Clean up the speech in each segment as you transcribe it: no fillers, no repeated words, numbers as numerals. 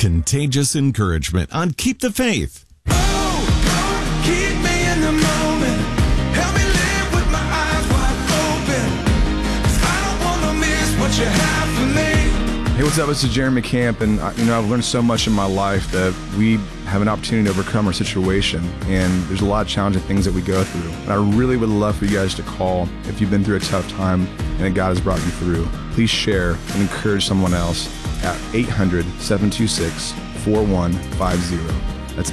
contagious encouragement on Keep the Faith. Oh, keep me in the moment. Help me live with my eyes wide open. 'Cause I don't want to miss what you have for me. Hey, what's up? This is Jeremy Camp, and I've learned so much in my life that we have an opportunity to overcome our situation, and there's a lot of challenging things that we go through. And I really would love for you guys to call if you've been through a tough time and that God has brought you through. Please share and encourage someone else at 800-726-4150. That's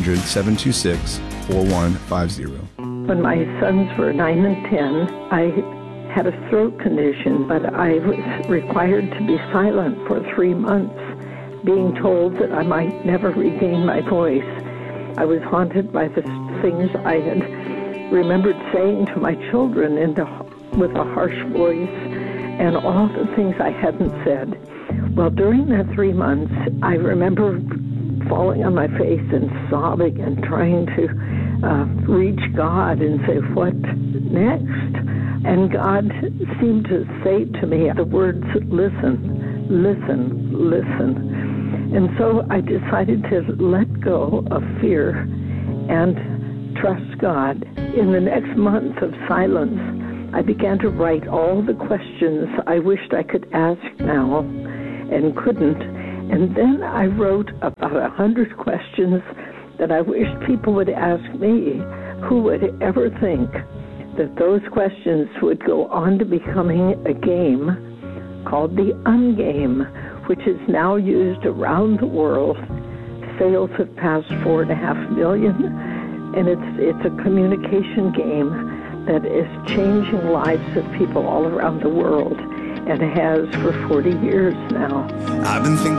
800-726-4150. When my sons were 9 and 10, I had a throat condition, but I was required to be silent for 3 months, being told that I might never regain my voice. I was haunted by the things I had remembered saying to my children with a harsh voice, and all the things I hadn't said. Well, during that 3 months, I remember falling on my face and sobbing and trying to reach God and say, what next? And God seemed to say to me the words, listen, listen, listen. And so I decided to let go of fear and trust God. In the next month of silence, I began to write all the questions I wished I could ask now and couldn't. And then I wrote about 100 questions that I wished people would ask me. Who would ever think that those questions would go on to becoming a game called the Ungame, which is now used around the world. Sales have passed 4.5 million, and it's a communication game that is changing lives of people all around the world, and has for 40 years now. I've been thinking